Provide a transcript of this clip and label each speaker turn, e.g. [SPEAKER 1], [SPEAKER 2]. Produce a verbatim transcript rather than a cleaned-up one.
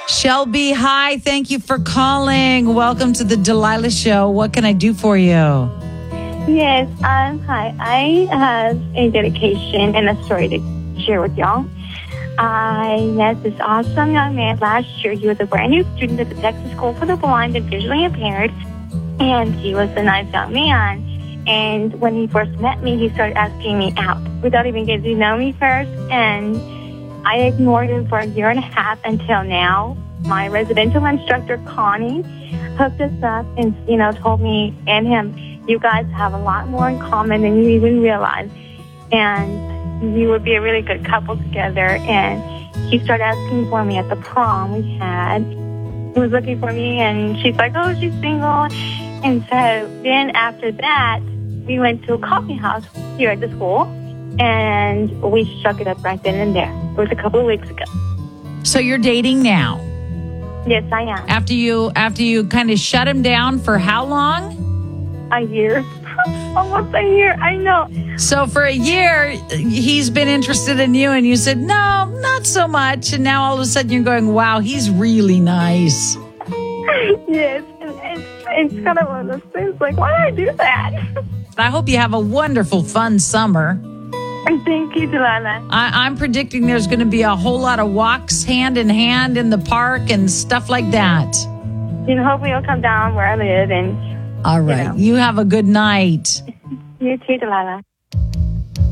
[SPEAKER 1] Shelby, hi. Thank you for calling. Welcome to the Delilah Show. What can I do for you?
[SPEAKER 2] Yes, um, hi. I have a dedication and a story to share with y'all. I met this awesome young man last year. He was a brand new student at the Texas School for the Blind and Visually Impaired, and he was a nice young man. And when he first met me, he started asking me out without even getting to know me first, and I ignored him for a year and a half until now. My residential instructor, Connie, hooked us up and, you know, told me and him, you guys have a lot more in common than you even realize. And you would be a really good couple together. And he started asking for me at the prom we had. He was looking for me, and she's like, oh, she's single. And so then after that, we went to a coffee house here at the school, and we struck it up right then and there. It was a couple of weeks ago.
[SPEAKER 1] So you're dating now?
[SPEAKER 2] Yes, I am.
[SPEAKER 1] After you after you kind of shut him down for how long?
[SPEAKER 2] A year. Almost a year, I know.
[SPEAKER 1] So for a year, he's been interested in you, and you said, no, not so much. And now all of a sudden you're going, wow, he's really nice.
[SPEAKER 2] Yes, and it's, it's kind of one of those things, like, why did I do that?
[SPEAKER 1] I hope you have a wonderful, fun summer.
[SPEAKER 2] Thank you, Delilah.
[SPEAKER 1] I, I'm predicting there's going to be a whole lot of walks hand in hand in the park and stuff like that.
[SPEAKER 2] You know, hopefully you'll come down where I live. And
[SPEAKER 1] all right. You know. You have a good night.
[SPEAKER 2] You too, Delilah.